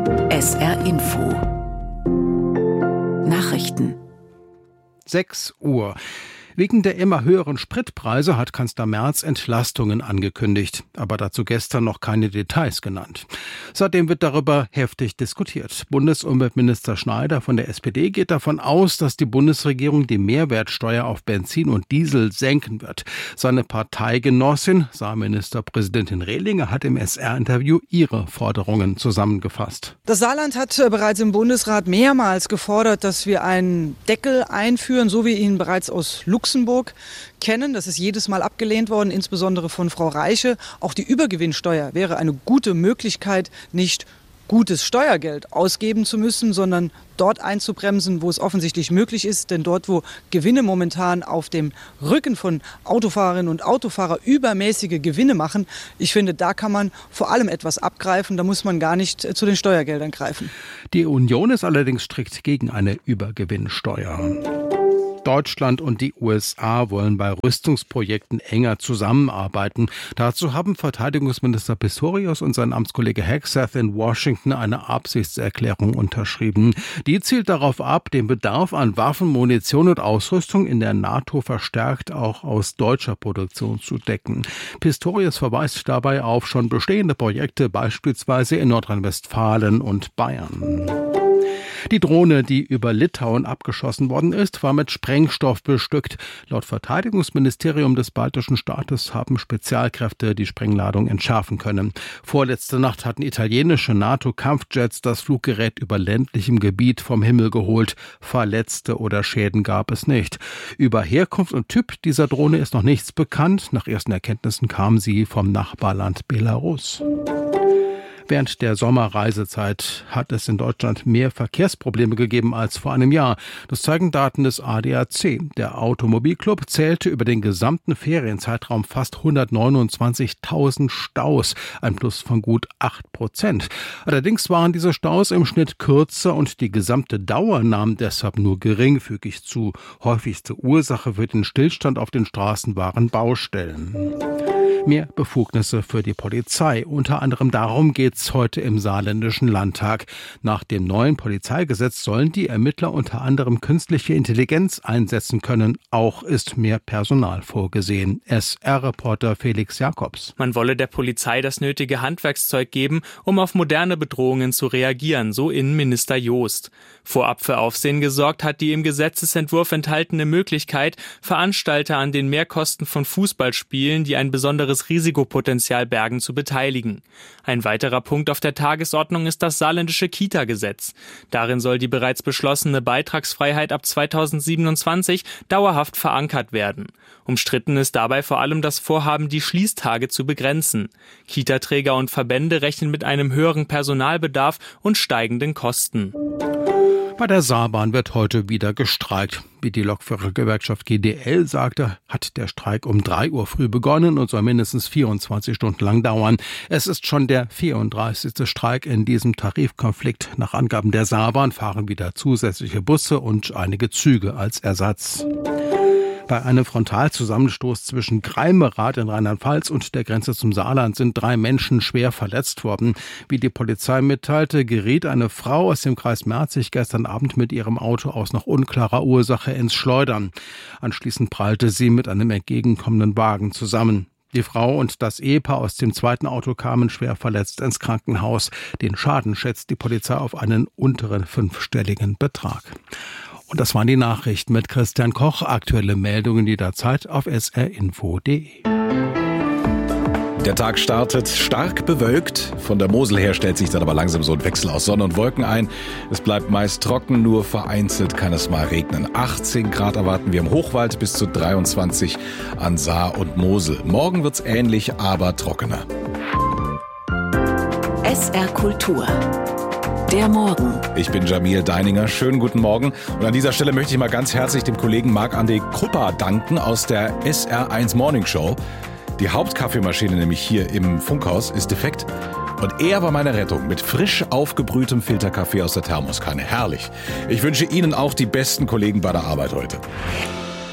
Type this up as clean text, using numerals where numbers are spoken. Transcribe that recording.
SR Info Nachrichten 6 Uhr. Wegen der immer höheren Spritpreise hat Kanzler Merz Entlastungen angekündigt, aber dazu gestern noch keine Details genannt. Seitdem wird darüber heftig diskutiert. Bundesumweltminister Schneider von der SPD geht davon aus, dass die Bundesregierung die Mehrwertsteuer auf Benzin und Diesel senken wird. Seine Parteigenossin, Ministerpräsidentin Rehlinger, hat im SR-Interview ihre Forderungen zusammengefasst. Das Saarland hat bereits im Bundesrat mehrmals gefordert, dass wir einen Deckel einführen, so wie ihn bereits aus Luxemburg kennen. Das ist jedes Mal abgelehnt worden, insbesondere von Frau Reiche. Auch die Übergewinnsteuer wäre eine gute Möglichkeit, nicht gutes Steuergeld ausgeben zu müssen, sondern dort einzubremsen, wo es offensichtlich möglich ist. Denn dort, wo Gewinne momentan auf dem Rücken von Autofahrerinnen und Autofahrern übermäßige Gewinne machen, ich finde, da kann man vor allem etwas abgreifen. Da muss man gar nicht zu den Steuergeldern greifen. Die Union ist allerdings strikt gegen eine Übergewinnsteuer. Deutschland und die USA wollen bei Rüstungsprojekten enger zusammenarbeiten. Dazu haben Verteidigungsminister Pistorius und sein Amtskollege Hegseth in Washington eine Absichtserklärung unterschrieben. Die zielt darauf ab, den Bedarf an Waffen, Munition und Ausrüstung in der NATO verstärkt auch aus deutscher Produktion zu decken. Pistorius verweist dabei auf schon bestehende Projekte, beispielsweise in Nordrhein-Westfalen und Bayern. Die Drohne, die über Litauen abgeschossen worden ist, war mit Sprengstoff bestückt. Laut Verteidigungsministerium des baltischen Staates haben Spezialkräfte die Sprengladung entschärfen können. Vorletzte Nacht hatten italienische NATO-Kampfjets das Fluggerät über ländlichem Gebiet vom Himmel geholt. Verletzte oder Schäden gab es nicht. Über Herkunft und Typ dieser Drohne ist noch nichts bekannt. Nach ersten Erkenntnissen kam sie vom Nachbarland Belarus. Während der Sommerreisezeit hat es in Deutschland mehr Verkehrsprobleme gegeben als vor einem Jahr. Das zeigen Daten des ADAC. Der Automobilclub zählte über den gesamten Ferienzeitraum fast 129.000 Staus, ein Plus von gut 8%. Allerdings waren diese Staus im Schnitt kürzer und die gesamte Dauer nahm deshalb nur geringfügig zu. Häufigste Ursache für den Stillstand auf den Straßen waren Baustellen. Mehr Befugnisse für die Polizei. Unter anderem darum geht's heute im Saarländischen Landtag. Nach dem neuen Polizeigesetz sollen die Ermittler unter anderem künstliche Intelligenz einsetzen können. Auch ist mehr Personal vorgesehen. SR-Reporter Felix Jakobs. Man wolle der Polizei das nötige Handwerkszeug geben, um auf moderne Bedrohungen zu reagieren, so Innenminister Joost. Vorab für Aufsehen gesorgt hat die im Gesetzesentwurf enthaltene Möglichkeit, Veranstalter an den Mehrkosten von Fußballspielen, die ein besonderes Risikopotenzial bergen, zu beteiligen. Ein weiterer Punkt auf der Tagesordnung ist das saarländische Kita-Gesetz. Darin soll die bereits beschlossene Beitragsfreiheit ab 2027 dauerhaft verankert werden. Umstritten ist dabei vor allem das Vorhaben, die Schließtage zu begrenzen. Kita-Träger und Verbände rechnen mit einem höheren Personalbedarf und steigenden Kosten. Bei der Saarbahn wird heute wieder gestreikt. Wie die Lokführergewerkschaft GDL sagte, hat der Streik um 3 Uhr früh begonnen und soll mindestens 24 Stunden lang dauern. Es ist schon der 34. Streik in diesem Tarifkonflikt. Nach Angaben der Saarbahn fahren wieder zusätzliche Busse und einige Züge als Ersatz. Bei einem Frontalzusammenstoß zwischen Greimerath in Rheinland-Pfalz und der Grenze zum Saarland sind 3 Menschen schwer verletzt worden. Wie die Polizei mitteilte, geriet eine Frau aus dem Kreis Merzig gestern Abend mit ihrem Auto aus noch unklarer Ursache ins Schleudern. Anschließend prallte sie mit einem entgegenkommenden Wagen zusammen. Die Frau und das Ehepaar aus dem zweiten Auto kamen schwer verletzt ins Krankenhaus. Den Schaden schätzt die Polizei auf einen unteren 5-stelligen Betrag. Und das waren die Nachrichten mit Christian Koch. Aktuelle Meldungen jederzeit auf srinfo.de. Der Tag startet stark bewölkt. Von der Mosel her stellt sich dann aber langsam so ein Wechsel aus Sonne und Wolken ein. Es bleibt meist trocken, nur vereinzelt kann es mal regnen. 18 Grad erwarten wir im Hochwald, bis zu 23 an Saar und Mosel. Morgen wird's ähnlich, aber trockener. SR Kultur. Der Morgen. Ich bin Jamil Deininger. Schönen guten Morgen. Und an dieser Stelle möchte ich mal ganz herzlich dem Kollegen Marc-André Krupper danken aus der SR1 Morning Show. Die Hauptkaffeemaschine nämlich hier im Funkhaus ist defekt. Und er war meine Rettung mit frisch aufgebrühtem Filterkaffee aus der Thermoskanne. Herrlich. Ich wünsche Ihnen auch die besten Kollegen bei der Arbeit heute.